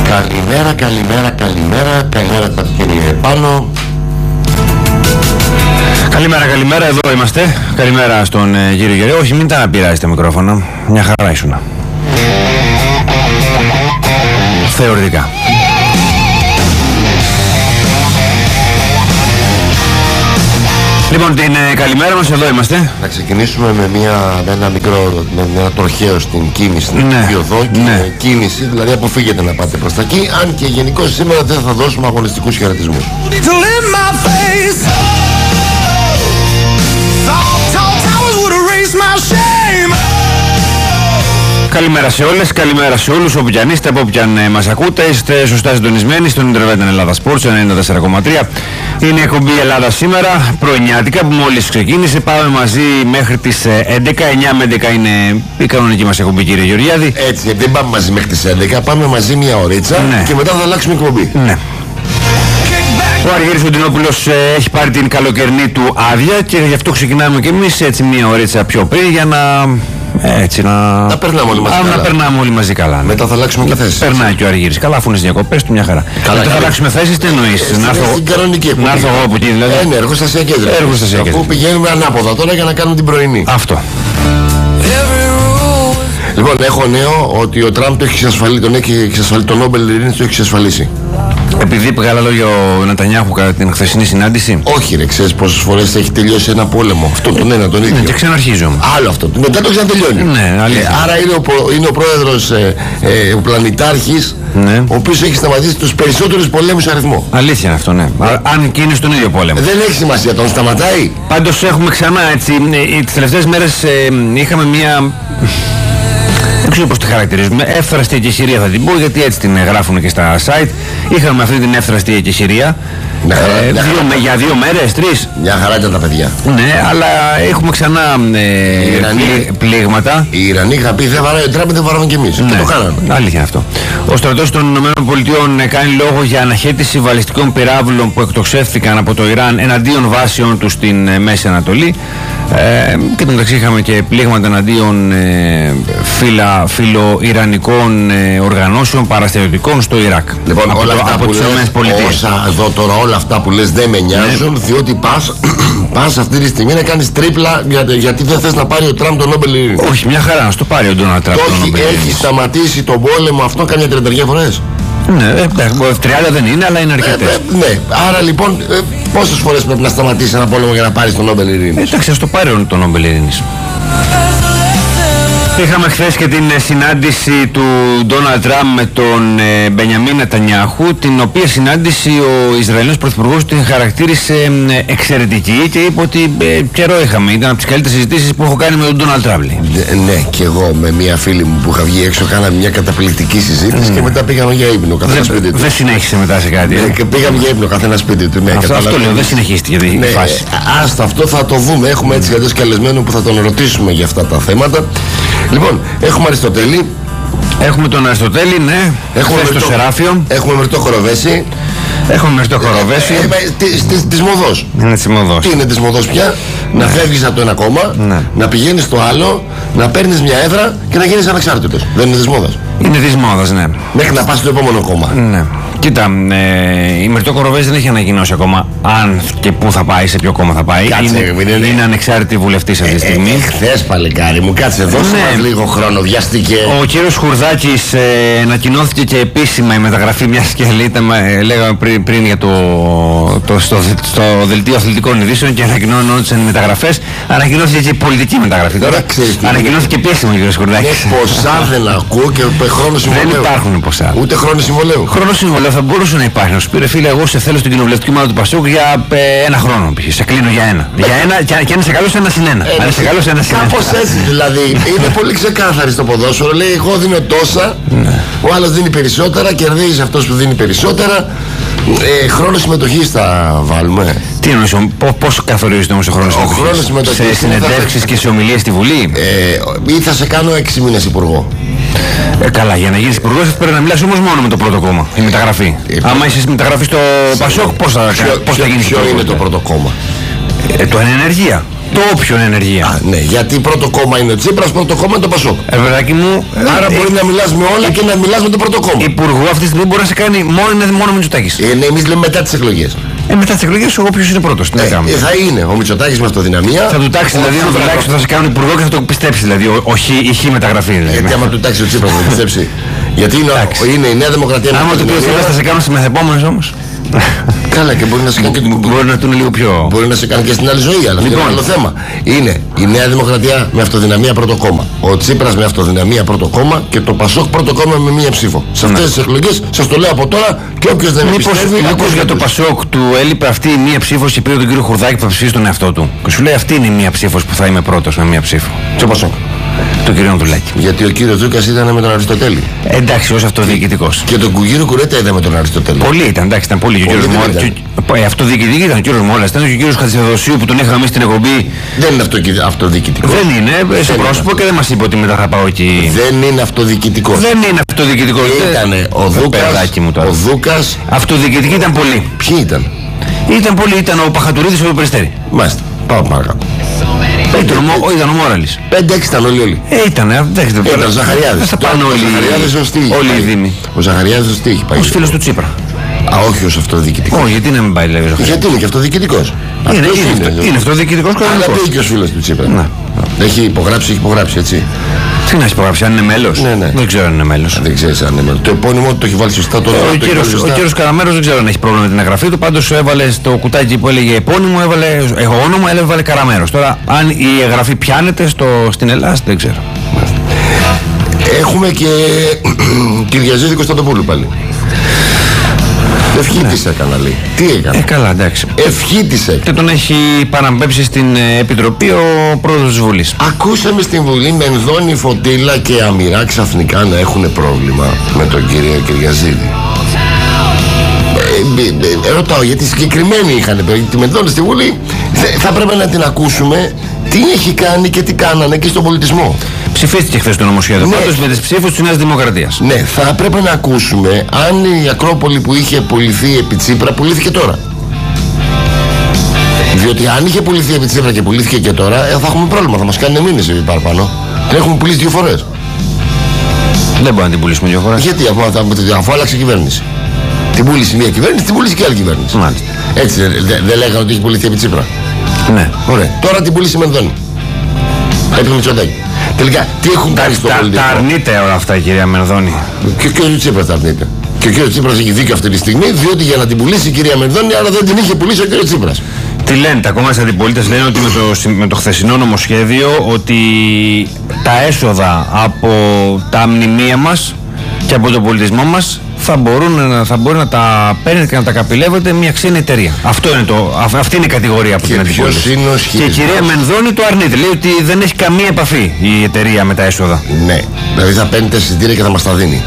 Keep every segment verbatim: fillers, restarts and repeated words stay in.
Καλημέρα, καλημέρα, καλημέρα, καλημέρα κύριε Πάνο. Καλημέρα, καλημέρα, εδώ είμαστε. Καλημέρα στον ε, κύριο Γερέ. Όχι, μην τα πειράζει τα μικρόφωνα. Μια χαρά ήσουνα. Θεωρητικά. Λοιπόν, την ε, καλημέρα μας, εδώ είμαστε. Να ξεκινήσουμε με, μια, με ένα μικρό, με ένα τροχαίο στην κίνηση, στην ναι, οδό και ναι. κίνηση, δηλαδή αποφύγετε να πάτε προς τα εκεί, αν και γενικώς σήμερα δεν θα δώσουμε αγωνιστικούς χαιρετισμούς. Καλημέρα σε όλες, καλημέρα σε όλους, όπου κι αν είστε, από όπου κι αν ε, μας ακούτε, είστε σωστά συντονισμένοι στον Ιντερνετ Ελλάδα Sports ενενήντα τέσσερα κόμμα τρία. Είναι η εκπομπή Ελλάδα σήμερα, πρωινιάτικα, που μόλις ξεκίνησε. Πάμε μαζί μέχρι τις έντεκα, εννιά με έντεκα είναι η κανονική μας εκπομπή, κύριε Γεωργιάδη. Έτσι, δεν πάμε μαζί μέχρι τις έντεκα, πάμε μαζί μια ωρίτσα, ναι, και μετά θα αλλάξουμε εκπομπή. Ναι. Ο Αργύρης Οντινόπουλος ε, έχει πάρει την καλοκαιρινή του άδεια και γι' αυτό ξεκινάμε και εμείς έτσι μια ωρίτσα πιο πριν για να... Έτσι να... Να περνάμε όλοι μαζί Α, καλά. Να περνάμε όλοι μαζί καλά. Ναι. Μετά θα αλλάξουμε και θέσεις. Περνάει και ο Αργύρης. Καλά, αφού είναι στις διακοπές του, μια χαρά. Καλά, μετά θα αλλάξουμε θέσεις, τι εννοείς? Ε, να έρθω, στην κανονική να έρθω εγώ από εκεί, δηλαδή. Ε, ναι, εργοστασιακές. Εργοστασιακές. Αφού πηγαίνουμε ανάποδα τώρα για να κάνουμε την πρωινή. Αυτό. Λοιπόν, έχω νέο ότι ο Τραμπ το έχει εξασφαλίσει, τον έχει εξασφαλίσει, τον Νόμπελ Ειρήνης το έχει εξασφαλίσει. Επειδή είπε καλά λόγια ο Νετανιάχου κατά την χθεσινή συνάντηση. Όχι, ρε, ξέρεις πόσες φορές έχει τελειώσει ένα πόλεμο. Αυτό τον ένα, τον ίδιο. Ναι, και ξαναρχίζω. Άλλο αυτό. Μετά το ξανατελειώνει. Ναι, αλήθεια. Ε, άρα είναι ο, είναι ο πρόεδρος, ε, ε, ο πλανητάρχης, ναι, ο οποίος έχει σταματήσει τους περισσότερους πολέμους αριθμό. Αλήθεια είναι αυτό, ναι. Α, αν και είναι στον ίδιο πόλεμο. Δεν έχει σημασία, τον σταματάει. Πάντως έχουμε ξανά έτσι. Ε, τις τελευταίες μέρες ε, είχαμε μια. Δεν ξέρω πώς τη χαρακτηρίζουμε. Εύθραστη εκεχηρία θα την πω, γιατί έτσι την γράφουν και στα site. Είχαμε αυτή την εύθραστη εκεχηρία. Μια χαρά, ε, μια δύο, χαρά. με, για δύο μέρες, τρεις. Μια χαρά ήταν τα παιδιά. Ναι, αλλά έχουμε ξανά ε, Ιρανοί, πλή, πλήγματα. Οι Ιρανοί είχαν πει δεν βαράει ο Τραμπ, δεν βαράμε κι εμείς. Ναι, και το κάναμε. Αλήθεια είναι αυτό. Ο στρατός των ΗΠΑ κάνει λόγο για αναχέτηση βαλιστικών πυράβλων που εκτοξεύθηκαν από το Ιράν εναντίον βάσεων του στην ε, Μέση Ανατολή. Ε, και μεταξύ είχαμε και πλήγματα εναντίον ε, φύλλα, φιλοϊρανικών ε, οργανώσεων παραστατικών στο Ιράκ. Λοιπόν, από όλα το, αυτά από που τις λες, όσα εδώ τώρα όλα αυτά που λες δεν με νοιάζουν, ναι, διότι πας, πας αυτή τη στιγμή να κάνεις τρίπλα για, γιατί δεν θες να πάρει ο Τραμπ τον Νόμπελ Ειρήνης. Όχι, μια χαρά να στο πάρει ο Ντόναλντ Τραμπ. Το έχει σταματήσει τον πόλεμο αυτό καμιά τριάντα φορές. Ναι, ε, τριάντα δεν είναι, αλλά είναι αρκετές. Ε, ναι, άρα λοιπόν ε, πόσες φορές πρέπει να σταματήσει ένα πόλεμο για να πάρει τον Νόμπελ Ειρήνης? Εντάξει, ας το πάρει τον Νόμπελ Ειρήνης. Είχαμε χθες και την συνάντηση του Ντόναλντ Τραμπ με τον ε, Μπενιαμίν Νετανιάχου, την οποία συνάντηση ο Ισραηλινός Πρωθυπουργός την χαρακτήρισε ε, εξαιρετική και είπε ότι ε, καιρό είχαμε. Ήταν από τις καλύτερες συζητήσεις που έχω κάνει με τον Ντόναλντ Τραμπ. Ναι, και εγώ με μια φίλη μου που είχα βγει έξω κάναμε μια καταπληκτική συζήτηση, mm, και μετά πήγαμε για ύπνο. Καθένα σπίτι του. Δεν συνέχισε μετά σε κάτι. Ναι, και πήγαμε για ύπνο, καθένα σπίτι του. Ναι, αυτό, αυτό λέω, δεν συνεχίστηκε η ναι, φάση. Άστα, αυτό θα το δούμε. Έχουμε έτσι κι καλεσμένο που θα τον ρωτήσουμε για αυτά τα θέματα. Λοιπόν, έχουμε Αριστοτέλη. Έχουμε τον Αριστοτέλη, ναι. Έχουμε το Σεράφιο. Έχουμε Μερτό Χοροβέση. Έχουμε Μερτό Χοροβέση. Ε, ε, της, της, της μοδός. Είναι της μοδός. Τι είναι της μοδός πια? Ναι. Να φεύγεις από το ένα κόμμα, ναι, να πηγαίνεις στο άλλο, να παίρνεις μια έδρα και να γίνεις ανεξάρτητος. Δεν είναι της μόδας? Είναι της μόδας, ναι. Μέχρι να πας στο επόμενο κόμμα. Ναι. Κοίτα, ε, η Μερτό Χοροβέση δεν έχει ανακοινώσει ακόμα αν και πού θα πάει, σε ποιο κόμμα θα πάει. Κάτσε, είναι, είναι, είναι ανεξάρτητη βουλευτής αυτή τη ε, στιγμή. Ε, χθες παλικάρι μου, κάτσε εδώ, ναι, λίγο χρόνο, βιαστήκε. Ο κύριος Χουρδάκης ε, ανακοινώθηκε και επίσημα η μεταγραφή μιας και ε, λέγαμε πριν, πριν για το, το στο, στο δελτίο αθλητικών ειδήσεων και ανακοινώνονταν μεταγραφές. Ανακοινώθηκε και η πολιτική μεταγραφή τώρα. Ανακοινώθηκε επίσημα ο κύριος Χουρδάκης. Ποσά δεν ακούω και χρόνο συμβολέου. Δεν υπάρχουν ποσά. Ούτε χρόνο συμβολέου. Χρόνο συμβολέου θα μπορούσε να υπάρχει. Να σου πει, ρε φίλε, εγώ σε θέλω στην κοινοβουλευτική ομάδα του Πασόκ για ε, ένα χρόνο. Π.χ. Σε κλείνω για ένα. Για ένα και, και αν είσαι καλός, ένα συν ένα. Ε, αν είσαι καλός, ένα συν ένα. Κάπως έτσι δηλαδή. Είναι πολύ ξεκάθαρη στο ποδόσφαιρο. Λέει, εγώ δίνω τόσα. Ναι. Ο άλλος δίνει περισσότερα. Κερδίζει αυτός που δίνει περισσότερα. Ε, χρόνο συμμετοχής θα βάλουμε. Τι εννοείς, πώς καθορίζεται όμως ο χρόνος συμμετοχής? Ο χρόνος συμμετοχής σε συνεντεύξεις και σε ομιλίες στη Βουλή. Ε, ή θα σε κάνω έξι μήνες υπουργό. Ε, καλά, για να γίνεις υπουργός πρέπει να μιλάς όμως μόνο με το πρώτο κόμμα. Η μεταγραφή. Ε, άμα είσαι μεταγραφή στο Πασόκ, πώς θα, πώς θα γίνεις ποιο υπουργός? Είναι το πρώτο κόμμα? Ε, το είναι ενεργεία. Το όποιον ενεργεία. Α, ναι, γιατί πρώτο κόμμα είναι ο Τσίπρας, πρώτο κόμμα είναι το Πασόκ. Ε, παιδάκι μου. Άρα ε, μπορεί ε, να μιλάς με όλα και να μιλάς με το πρώτο κόμμα. Υπουργό αυτή τη στιγμή μπορεί να σε κάνει μόνο, είναι μόνο Μητσοτάκης. Ε, ναι, εμείς λέμε μετά τις εκλογές. Ε, μετά τις εκλογές, εγώ ποιος είναι πρώτος. Ε, ε, θα είναι ο Μητσοτάκης με αυτοδυναμία. Θα του τάξει δηλαδή να τουλάχιστον θα σε κάνουν υπουργό και θα το πιστέψει. Δηλαδή, όχι η χ μεταγραφή. Δηλαδή. Γιατί άμα του τάξει ο Τσίπρας θα το πιστέψει. Γιατί είναι, είναι η Νέα Δημοκρατία. Άμα του πει θα σε κάνουν στις μεθεπόμενες όμως. Καλά, και μπορεί να σε κάνει και την Μπορεί να του είναι λίγο πιο. Μπορεί να σε κάνει και στην άλλη ζωή, αλλά λοιπόν, είναι άλλο θέμα. Είναι η Νέα Δημοκρατία με αυτοδυναμία πρώτο κόμμα. Ο Τσίπρας με αυτοδυναμία πρώτο κόμμα και το Πασόκ πρώτο κόμμα με μία ψήφο. Σε αυτές τις εκλογές σας το λέω από τώρα και όποιος δεν πιστεύει. Μήπως για το Πασόκ του έλειπε αυτή η μία ψήφος και πήρε τον κύριο Χουρδάκη που θα ψηφίσει τον εαυτό του. Και σου λέει αυτή είναι η μία ψήφος που θα είμαι πρώτος με μία ψήφο. Και ο Πασόκ. Τον κύριο Ανδρουλάκη. Γιατί ο κύριος Δούκας ήταν με τον Αριστοτέλη. Εντάξει, ως αυτοδιοικητικός. Και τον κύριο Κουρέτα ήταν με τον Αριστοτέλη. Πολύ ήταν, εντάξει, ήταν πολύ. πολύ ο κύριος ε, αυτοδιοικητική ήταν ο κύριος Μόλας, ήταν και ο κύριος Χατζηδοσίου που τον είχαμε στην εκπομπή. Δεν είναι αυτοδιοικητικό. Δεν είναι, σε πρόσωπο και δεν μας είπε ότι μετά θα πάω εκεί. Δεν είναι αυτοδιοικητικό. Δεν είναι αυτοδιοικητικό. Ήτανε ο Δούκας. Ο Δούκας. Αυτοδιοικητική ήταν πολύ. Ποιοι ήταν? Ήταν πολύ, ήταν ο Παχατουρίδης ο Περιστέρη. Μάλιστα. Πάω παρακάτω. Ήταν ο Μόραλης. πέντε έξι ήταν όλοι όλοι. Ε, ήταν, εντάξει. Ήταν ο Ζαχαριάδης. Θα πάνε όλοι, όλοι οι Δήμοι. Ο Ζαχαριάδης ως τι έχει πάει. Ως φίλος του Τσίπρα. Α, όχι ως αυτοδιοικητικός. Όχι, γιατί να μην πάει δηλαδή. Γιατί είναι και αυτοδιοικητικός. Είναι, είναι, είναι, είναι αυτοδιοικητικός κανονικός. Αλλά πήγε και ο φίλος του Τσίπρα. Να. Έχει υπογράψει, έχει υπογράψει έτσι. Τι να έχει υπογράψει, αν είναι μέλος. Ναι, ναι. Δεν ξέρω αν είναι μέλος. Δεν ξέρεις αν είναι μέλος. Το επώνυμο το έχει βάλει σωστά. Το ο κύριος, ο κύριος Καραμέρος δεν ξέρω αν έχει πρόβλημα με την εγγραφή του. Πάντως έβαλε στο κουτάκι που έλεγε επώνυμο, έβαλε έχω όνομα, έβαλε Καραμέρος. Τώρα αν η εγγραφή πιάνεται στο, στην Ελλάδα δεν ξέρω. Έχουμε και Κυριαζίδη Κωνσταντοπούλου πάλι. Ευχή της έκανα λέει. Τι έκανε? Ε, καλά, εντάξει. Ευχή της έκανα. Και τον έχει παραμπέψει στην Επιτροπή ο πρόεδρος της Βουλής. Ακούσαμε στην Βουλή Μενδώνη, Φωτήλα και Αμυρά ξαφνικά να έχουν πρόβλημα με τον κύριο Κυριαζίδη. Ε, ε, ε, ρωτάω γιατί συγκεκριμένοι είχαν τη Μενδώνη στη Βουλή. Θα πρέπει να την ακούσουμε τι έχει κάνει και τι κάνανε και στον πολιτισμό. Ψηφίστηκε χθες το νομοσχέδιο. Ναι. Πάντως με τις ψήφους της Νέας Δημοκρατίας. Ναι, θα πρέπει να ακούσουμε αν η Ακρόπολη που είχε πουληθεί επί Τσίπρα πουλήθηκε τώρα. Διότι αν είχε πουληθεί επί Τσίπρα και πουλήθηκε και τώρα, ε, θα έχουμε πρόβλημα. Θα μας κάνει μήνες παραπάνω. Την έχουμε πουλήσει δύο φορές. Δεν μπορούμε να την πουλήσουμε δύο φορές. Γιατί αφού, αφού άλλαξε η κυβέρνηση. Την πούλησε μια κυβέρνηση, την πούλησε και άλλη κυβέρνηση. Μάλιστα. Έτσι δεν δε, δε λέγανε ότι είχε πουληθεί επί Τσίπρα. Ναι. Ωραία. Τώρα την πούλησε Μενδώνη. Επί Μητσοτάκη. Τελικά, τι έχουν κάνει στο πολιτικό. Τα αρνείται όλα αυτά η κυρία Μενδώνη. Και ο κύριος Τσίπρας τα αρνείται. Και ο κύριος Τσίπρας έχει δίκιο αυτή τη στιγμή, διότι για να την πουλήσει η κυρία Μενδώνη, άρα δεν την είχε πουλήσει ο κύριος Τσίπρας. Τι λένε τα κόμματα της αντιπολίτευσης, λένε ότι με το, με το χθεσινό νομοσχέδιο ότι τα έσοδα από τα μνημεία μας και από τον πολιτισμό μας θα, μπορούν, θα μπορεί να τα παίρνει και να τα καπηλεύεται μια ξένη εταιρεία. Αυτό είναι το, αυτή είναι η κατηγορία από την αντιπολίτευση. Και η κυρία Μενδώνη το αρνείται. Λέει ότι δεν έχει καμία επαφή η εταιρεία με τα έσοδα. Ναι, δηλαδή θα παίρνει τα εισιτήρια και θα μας τα δίνει.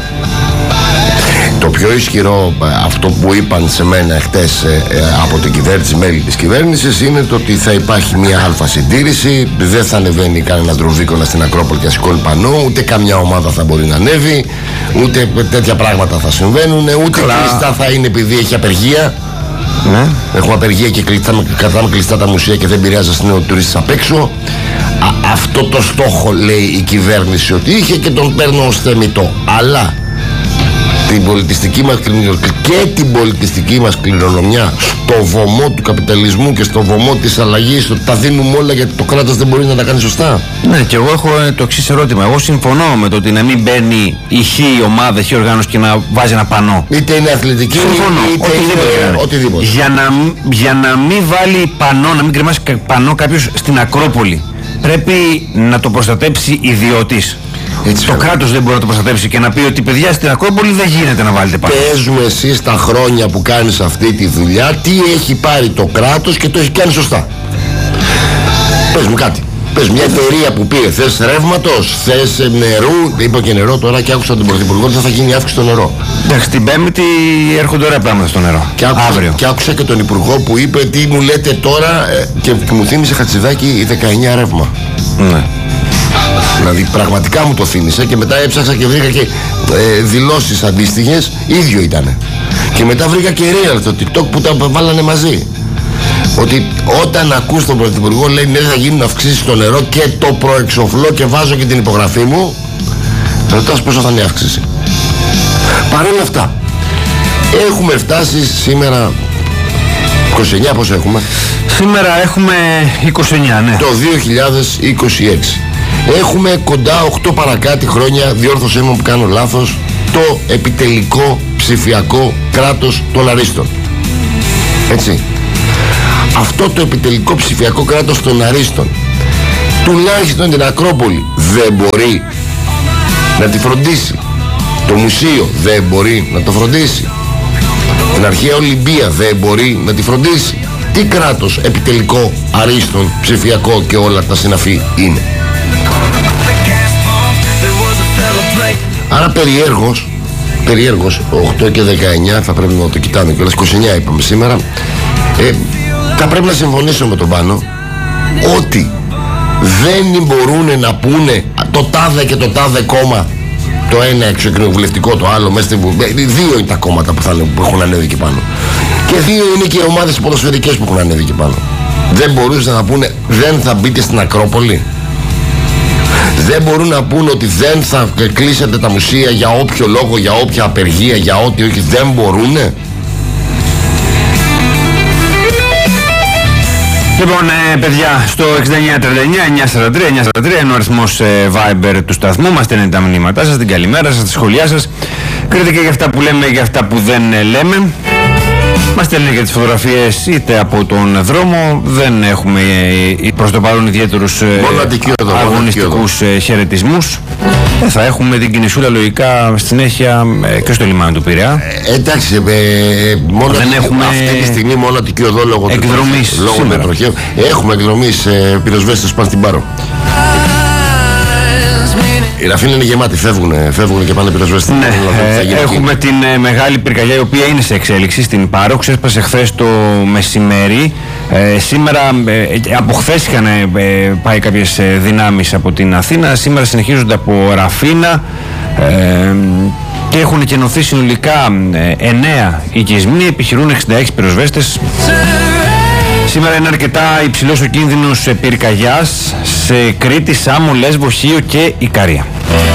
Το πιο ισχυρό, αυτό που είπαν σε μένα χτες ε, ε, από την κυβέρνηση, μέλη της κυβέρνησης, είναι το ότι θα υπάρχει μια αλφα συντήρηση, δεν θα ανεβαίνει κανένα δρομβίκονα στην Ακρόπολη και σηκώνει πανό, ούτε καμιά ομάδα θα μπορεί να ανέβει, ούτε τέτοια πράγματα θα συμβαίνουν, ούτε κλειστά θα είναι επειδή έχει απεργία. Ναι. Έχουμε απεργία και κρατάμε κλειστά τα μουσεία και δεν πειράζει να είναι ο τουρίστης απ' έξω. Α, αυτό το στόχο λέει η κυβέρνηση ότι είχε και τον παίρνω ως θεμιτό. Αλλά την πολιτιστική μας και την πολιτιστική μας κληρονομιά στο βωμό του καπιταλισμού και στο βωμό της αλλαγής, ότι τα δίνουμε όλα γιατί το κράτος δεν μπορεί να τα κάνει σωστά. Ναι, και εγώ έχω το εξής ερώτημα. Εγώ συμφωνώ με το ότι να μην μπαίνει η χ ομάδα, η χ οργάνωση και να βάζει ένα πανό. Είτε είναι αθλητική, συμφωνώ, είτε οτιδήποτε, είναι οτιδήποτε. Για να, για να μην βάλει πανό, να μην κρεμάσει πανό κάποιος στην Ακρόπολη, πρέπει να το προστατέψει ιδιώτης. Έτσι, το κράτος δεν μπορεί να το προστατεύσει και να πει ότι παιδιά στην Ακρόπολη δεν γίνεται να βάλετε πάνω. Πες μου εσύ στα χρόνια που κάνεις αυτή τη δουλειά τι έχει πάρει το κράτος και το έχει κάνει σωστά. Πες μου κάτι. Πες μια εταιρεία που πήρε θες ρεύματος, θες νερού. Είπα και νερό τώρα και άκουσα τον Πρωθυπουργό ότι θα γίνει αύξηση στο νερό. Εντάξει, την Πέμπτη έρχονται ωραία πράγματα στο νερό. Και άκουσα, αύριο. Και άκουσα και τον Υπουργό που είπε τι μου λέτε τώρα ε, και, και μου θύμισε Χατζηδάκη δεκαεννιά ρεύμα. Ναι. Δηλαδή πραγματικά μου το θύμισε και μετά έψαξα και βρήκα και ε, δηλώσεις αντίστοιχες, ίδιο ήτανε. Και μετά βρήκα και real στο TikTok που τα βάλανε μαζί. ότι όταν ακούς τον Πρωθυπουργό λέει ναι θα γίνουν αυξήσεις στο νερό και το προεξοφλώ και βάζω και την υπογραφή μου, ρωτάς πόσο θα είναι η αύξηση. Παρ' όλα αυτά έχουμε φτάσει σήμερα είκοσι εννιά, πόσο έχουμε? Σήμερα έχουμε είκοσι εννιά, ναι. Το δύο χιλιάδες είκοσι έξι. Έχουμε κοντά οκτώ παρακάτι χρόνια, διόρθωσέ μου που κάνω λάθος, το επιτελικό ψηφιακό κράτος των αρίστων. Έτσι. Αυτό το επιτελικό ψηφιακό κράτος των αρίστων, τουλάχιστον την Ακρόπολη δεν μπορεί να τη φροντίσει. Το μουσείο δεν μπορεί να το φροντίσει. Την αρχαία Ολυμπία δεν μπορεί να τη φροντίσει. Τι κράτος επιτελικό, αρίστων, ψηφιακό και όλα τα συναφή είναι? Άρα περιέργως, περιέργως οκτώ και δεκαεννιά θα πρέπει να το κοιτάμε και είκοσι εννιά είπαμε σήμερα, ε, θα πρέπει να συμφωνήσω με τον Πάνο ότι δεν μπορούν να πούνε το τάδε και το τάδε κόμμα, το ένα εξωκοινοβουλευτικό, το άλλο μέσα στη Βουλή. Δύο είναι τα κόμματα που, θα, που έχουν ανέβει εκεί πάνω. Και δύο είναι και οι ομάδες ποδοσφαιρικές που έχουν ανέβει εκεί πάνω. Δεν μπορούσαν να πούνε δεν θα μπείτε στην Ακρόπολη? Δεν μπορούν να πούνε ότι δεν θα κλείσετε τα μουσεία για όποιο λόγο, για όποια απεργία, για ό,τι όχι? Δεν μπορούνε. Λοιπόν, ε, παιδιά, στο εξήντα εννιά τριάντα εννιά εννιακόσια σαράντα τρία εννιακόσια σαράντα τρία είναι ο αριθμός ε, Viber του σταθμού. Μας στέλνετε τα μηνύματά σας, την καλημέρα σας, τα σχόλιά σας. Κρίνετε και για αυτά που λέμε, για αυτά που δεν ε, λέμε. Μας στέλνετε και τις φωτογραφίες είτε από τον δρόμο. Δεν έχουμε ε, προς το παρόν ιδιαίτερους ε, αγωνιστικούς ε, χαιρετισμούς. Ε, θα έχουμε την κινησούλα λογικά στη συνέχεια ε, και στο λιμάνι του Πειραιά. Ε, εντάξει, ε, μόνο δεν έχουμε αυτή τη στιγμή μόνο Αττική Οδό λόγω εκδρομής λόγω μετροχείου. Έχουμε εκδρομής ε, πυροσβέστες πάνε στην Πάρο. Οι Ραφίνοι είναι γεμάτοι, φεύγουν, φεύγουν και πάνε πυροσβέστες. Ναι, ε, έχουμε την ε, μεγάλη πυρκαγιά η οποία είναι σε εξέλιξη στην Πάρο. Ξέσπασε χθες το μεσημέρι. Ε, σήμερα, ε, από χθες είχαν ε, πάει κάποιες ε, δυνάμεις από την Αθήνα. Σήμερα συνεχίζονται από Ραφίνα. Ε, και έχουν κενωθεί συνολικά ε, εννέα οικισμοί, επιχειρούν εξήντα έξι πυροσβέστες. Σήμερα είναι αρκετά υψηλός ο κίνδυνος πυρκαγιάς σε Κρήτη, Σάμο, Λέσβο, Χίο και Ικαρία.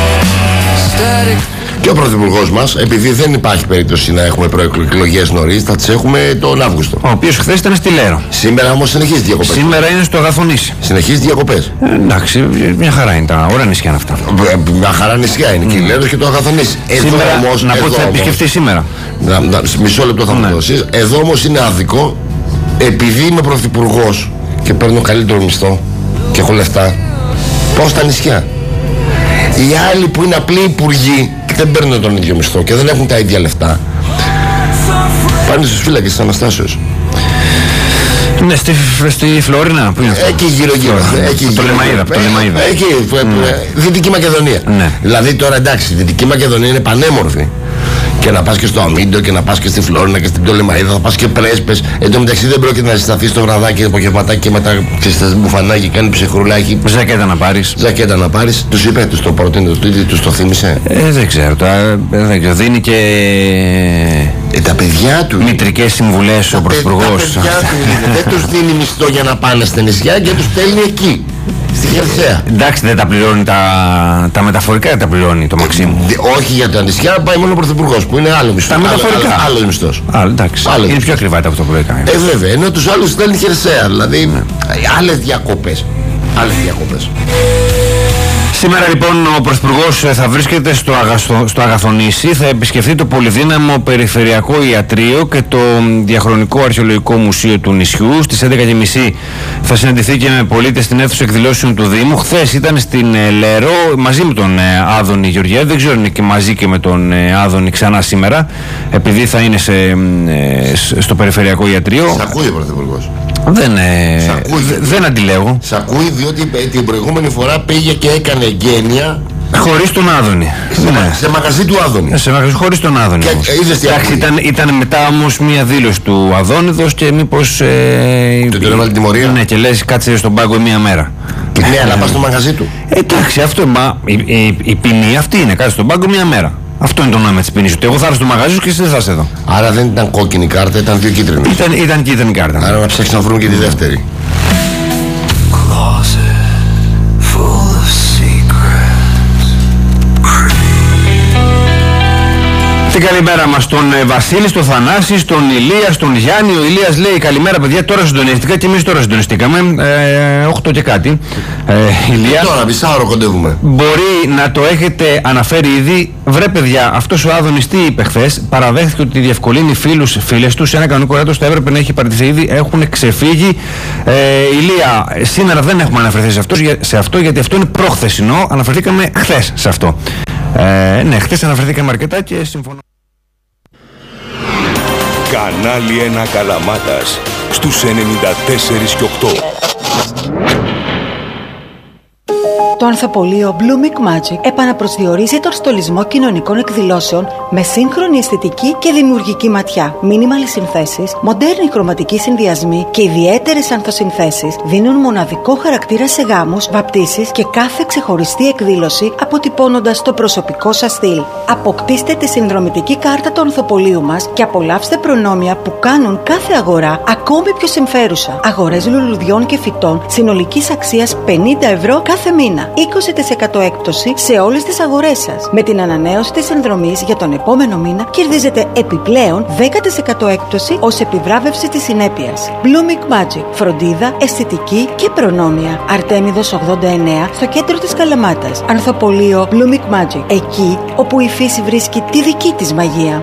Και ο Πρωθυπουργός μας, επειδή δεν υπάρχει περίπτωση να έχουμε προεκλογές νωρίς, θα τις έχουμε τον Αύγουστο. Ο οποίος χθες ήταν στη Λέρο. Σήμερα όμως συνεχίζει διακοπές. Σήμερα είναι στο Αγαθονήσι. Συνεχίζει διακοπές. Ε, εντάξει, μια χαρά είναι τα ωραία νησιά είναι αυτά. Μια χαρά νησιά είναι mm. και η Λέρος και το Αγαθονήσι. Σήμερα, όμως, να πω ότι θα επισκεφτεί σήμερα. Να, να, μισό λεπτό θα μου δώσεις. Εδώ όμως είναι άδικο, επειδή είμαι πρωθυπουργός και παίρνω καλύτερο μισθό και έχω λεφτά, πάω στα νησιά. Οι άλλοι που είναι απλοί υπουργοί και δεν παίρνουν τον ίδιο μισθό και δεν έχουν τα ίδια λεφτά, πάνε στους φύλακες της Αναστάσεως. Ναι, στη, στη Φλόρινα, που είναι αυτό? Εκεί γύρω γύρω. Το Λεμαΐδα. Το Λεμαΐδα. Εκεί, Δυτική Μακεδονία. Ναι. Δηλαδή τώρα εντάξει, η Δυτική Μακεδονία είναι πανέμορφη. Και να πας και στο Αμίντο και να πας και στη Φλόρινα και στην Πτολεμαΐδα, θα πας και Πρέσπες. Εν τω μεταξύ δεν πρόκειται να συσταθεί στο βραδάκι, το απογευματάκι και μετά ξεσταθεί μπουφανάκι, κάνει ψυχρουλάκι. Ζακέτα να πάρεις. Ζακέτα να πάρεις. Τους είπε, τους το πρότεινε, τους το θύμισε. Ε, δεν ξέρω. Τα, δεν ξέρω. Δίνει και. Ε, τα παιδιά του. Μητρικές συμβουλές ο Πρωθυπουργός. Τα παιδιά του δεν τους δίνει μισθό για να πάνε στα νησιά και τους στέλνει εκεί. Στη Χερσαία. Εντάξει, δεν τα πληρώνει τα, τα μεταφορικά, δεν τα πληρώνει το Μαξίμου. Ε, όχι για τα νησιά, πάει μόνο ο Πρωθυπουργός που είναι άλλο μισθό. Τα μεταφορικά. Άλλο, άλλο μισθός. Άλλο, εντάξει. Άλλο είναι μισθός. Πιο ακριβά από αυτό που έκανε. Ε, βέβαια, ενώ τους άλλους στέλνει Χερσαία. Δηλαδή, ναι. άλλες διακοπές. Άλλες διακοπές. Σήμερα λοιπόν ο Πρωθυπουργός θα βρίσκεται στο, Αγαστο, στο Αγαθονήσι, θα επισκεφθεί το πολυδύναμο Περιφερειακό Ιατρείο και το Διαχρονικό Αρχαιολογικό Μουσείο του νησιού. Στις έντεκα και μισή θα συναντηθεί και με πολίτες στην αίθουσα εκδηλώσεων του Δήμου. Χθες ήταν στην ε, Λέρο μαζί με τον ε, Άδωνη Γεωργιάδη, δεν ξέρω αν είναι και μαζί και με τον ε, Άδωνη ξανά σήμερα, επειδή θα είναι σε, ε, στο Περιφερειακό Ιατρείο. Σ' ακούει ο Πρωθυπουργός? Δεν, ε, δεν αντιλέγω. Σ' ακούει διότι την προηγούμενη φορά πήγε και έκανε εγγένεια χωρίς τον Άδωνη. Σε, ναι. σε μαγαζί του Άδωνη. Σε μαγαζί χωρίς τον Άδωνη. Και, Εντάξει, ήταν, ήταν μετά όμως μια δήλωση του Αδόνιδος και μήπως. Ε, του τον έβαλε τιμωρία. Ναι, και λες κάτσε στον πάγκο μία μέρα. Ναι, αλλά πας στο μαγαζί του. Εντάξει, αυτό μα, η, η, η ποινή αυτή είναι, κάτσε στον πάγκο μία μέρα. Αυτό είναι το νόημα της ποινής. Ότι εγώ θα έρθω στο μαγαζί σου και εσύ δεν θα είσαι εδώ. Άρα δεν ήταν κόκκινη κάρτα, ήταν δύο κίτρινες. Ήταν, ήταν κίτρινη κάρτα. Άρα να ψάξεις να βρουν και τη δεύτερη. Την καλημέρα μας στον ε, Βασίλη, στον Θανάση, στον Ηλία, στον Γιάννη. Ο Ηλίας λέει καλημέρα παιδιά, τώρα συντονιστικά και εμείς τώρα συντονιστήκαμε. Ε, οκτώ και κάτι. Ε, Ηλία. Τώρα, μισάωρο κοντεύουμε. Μπορεί να το έχετε αναφέρει ήδη. Βρε παιδιά, αυτός ο Άδωνης τι είπε χθες? Παραδέχθηκε ότι διευκολύνει φίλους, φίλες του σε ένα κανονικό κράτος. Θα έπρεπε να έχει παραιτηθεί ήδη. Έχουν ξεφύγει. Ε, Ηλία, σήμερα δεν έχουμε αναφερθεί σε αυτό, σε αυτό γιατί αυτό είναι προχθεσινό. Αναφερθήκαμε χθες σε αυτό. Ε, ναι, χθες αναφερθήκαμε αρκετά και συμφωνώ. Κανάλι ένα Καλαμάτας στους ενενήντα τέσσερα και οκτώ. Το ανθοπολείο Blooming Magic επαναπροσδιορίζει τον στολισμό κοινωνικών εκδηλώσεων με σύγχρονη αισθητική και δημιουργική ματιά. Μίνιμαλοι συνθέσεις, μοντέρνοι χρωματικοί συνδυασμοί και ιδιαίτερες ανθοσυνθέσεις δίνουν μοναδικό χαρακτήρα σε γάμους, βαπτίσεις και κάθε ξεχωριστή εκδήλωση, αποτυπώνοντας το προσωπικό σας στυλ. Αποκτήστε τη συνδρομητική κάρτα του ανθοπολείου μας και απολαύστε προνόμια που κάνουν κάθε αγορά ακόμη πιο συμφέρουσα. Αγορές λουλουδιών και φυτών συνολικής αξίας πενήντα ευρώ κάθε μήνα. είκοσι τοις εκατό έκπτωση σε όλες τις αγορές σας. Με την ανανέωση της συνδρομής για τον επόμενο μήνα κερδίζετε επιπλέον δέκα τοις εκατό έκπτωση ως επιβράβευση της συνέπειας. Blooming Magic. Φροντίδα, αισθητική και προνόμια. Αρτέμιδος ογδόντα εννέα στο κέντρο της Καλαμάτας. Ανθοπολείο Blooming Magic. Εκεί όπου η φύση βρίσκει τη δική της μαγεία.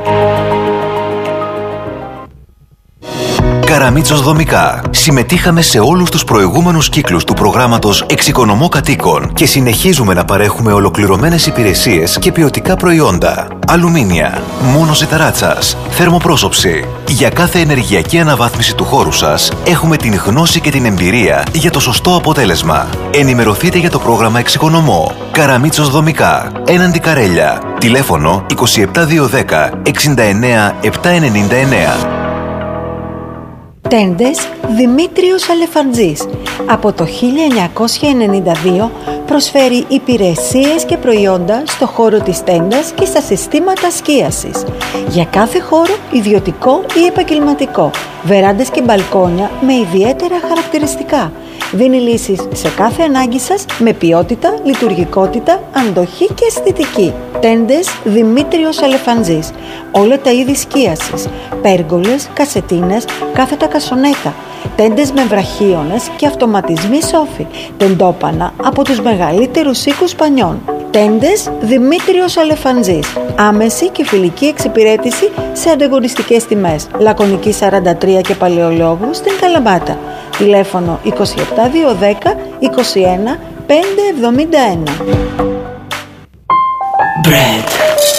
Καραμίτσος Δομικά. Συμμετείχαμε σε όλους τους προηγούμενους κύκλους του προγράμματος Εξοικονομώ Κατοίκων και συνεχίζουμε να παρέχουμε ολοκληρωμένες υπηρεσίες και ποιοτικά προϊόντα. Αλουμίνια, μόνο ζεταράτσας, θερμοπρόσωψη. Για κάθε ενεργειακή αναβάθμιση του χώρου σας έχουμε την γνώση και την εμπειρία για το σωστό αποτέλεσμα. Ενημερωθείτε για το πρόγραμμα Εξοικονομώ. Καραμίτσος Δομικά. Έναντι Καρέλια. Τηλέφωνο είκοσι επτά διακόσια δέκα εξήντα εννέα επτακόσια ενενήντα εννέα. Τέντες Δημήτριος Αλεφαντζής. Από το χίλια εννιακόσια ενενήντα δύο προσφέρει υπηρεσίες και προϊόντα στο χώρο της τέντας και στα συστήματα σκίασης. Για κάθε χώρο, ιδιωτικό ή επαγγελματικό, βεράντες και μπαλκόνια με ιδιαίτερα χαρακτηριστικά. Δίνει λύσεις σε κάθε ανάγκη σας με ποιότητα, λειτουργικότητα, αντοχή και αισθητική. Τέντες Δημήτριος Αλεφαντζής. Όλα τα είδη σκίασης. Πέργολες, κασετίνες, κάθετα κασονέτα. Τέντες με βραχίονες και αυτοματισμοί σόφι. Τεντόπανα από τους μεγαλύτερους οίκους πανιών. Τέντες Δημήτριος Αλεφαντζής. Άμεση και φιλική εξυπηρέτηση σε ανταγωνιστικές τιμές. Λακωνική σαράντα τρία και Παλαιολόγου στην Καλαμάτα. Τηλέφωνο είκοσι επτά διακόσια δέκα είκοσι ένα πεντακόσια εβδομήντα ένα. Bread.